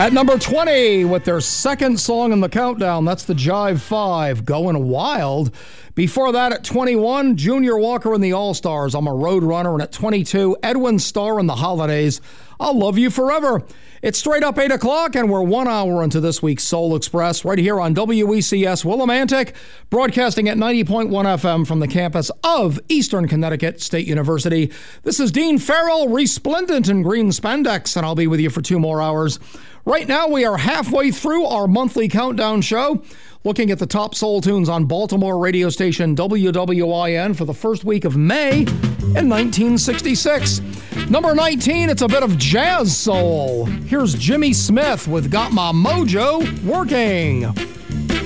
At number 20, with their second song in the countdown, that's the Jive 5, Going Wild. Before that, at 21, Junior Walker and the All-Stars, I'm a Road Runner. And at 22, Edwin Starr and the Holidays, I'll Love You Forever. It's straight up 8 o'clock, and we're 1 hour into this week's Soul Express right here on WECS Willimantic, broadcasting at 90.1 FM from the campus of Eastern Connecticut State University. This is Dean Farrell, resplendent in green spandex, and I'll be with you for 2 more hours. Right now, we are halfway through our monthly countdown show, looking at the top soul tunes on Baltimore radio station WWIN for the first week of May in 1966. Number 19, it's a bit of jazz soul. Here's Jimmy Smith with Got My Mojo Working.